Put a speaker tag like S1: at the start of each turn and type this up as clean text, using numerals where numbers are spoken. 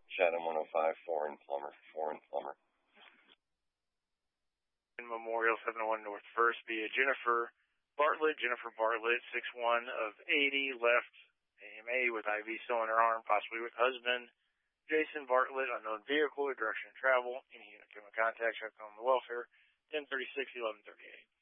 S1: Chatham 105, Foreign Plumber.
S2: In Memorial 701 North First via Jennifer Bartlett, 6'1" of 80, left AMA with IV still in her arm, possibly with husband. Jason Bartlett, unknown vehicle or direction of travel. Any unit come in contact, check on the welfare. 1036, 1138.